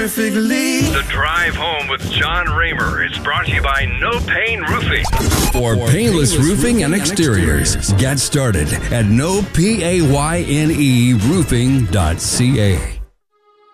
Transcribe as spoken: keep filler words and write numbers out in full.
Perfectly. The Drive Home with John Raymer is brought to you by No Pain Roofing. For painless roofing and exteriors, get started at no P A Y N E roofing dot C A.